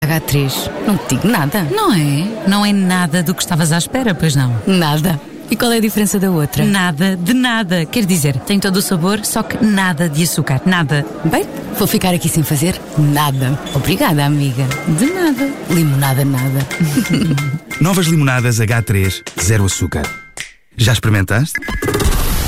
H3. Não te digo nada. Não é? Não é nada do que estavas à espera, pois não? Nada. E qual é a diferença da outra? Nada de nada. Quer dizer, tem todo o sabor, só que nada de açúcar. Nada. Bem, vou ficar aqui sem fazer nada. Obrigada, amiga. De nada. Limonada nada. Novas limonadas H3, zero açúcar. Já experimentaste?